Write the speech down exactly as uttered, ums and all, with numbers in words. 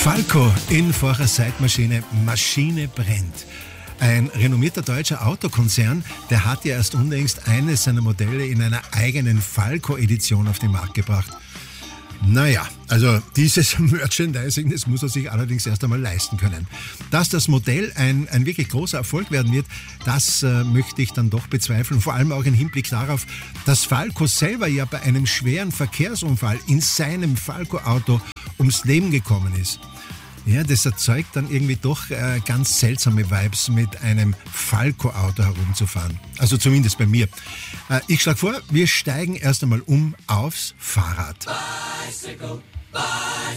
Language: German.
Falco in Vorcher Seitmaschine, Maschine brennt. Ein renommierter deutscher Autokonzern, der hat ja erst unlängst eines seiner Modelle in einer eigenen Falco-Edition auf den Markt gebracht. Naja, also dieses Merchandising, das muss er sich allerdings erst einmal leisten können. Dass das Modell ein, ein wirklich großer Erfolg werden wird, das äh, möchte ich dann doch bezweifeln. Vor allem auch im Hinblick darauf, dass Falco selber ja bei einem schweren Verkehrsunfall in seinem Falco-Auto ums Leben gekommen ist. Ja, das erzeugt dann irgendwie doch äh, ganz seltsame Vibes, mit einem Falco-Auto herumzufahren. Also zumindest bei mir. Äh, ich schlage vor, wir steigen erst einmal um aufs Fahrrad. Bicycle, bicycle.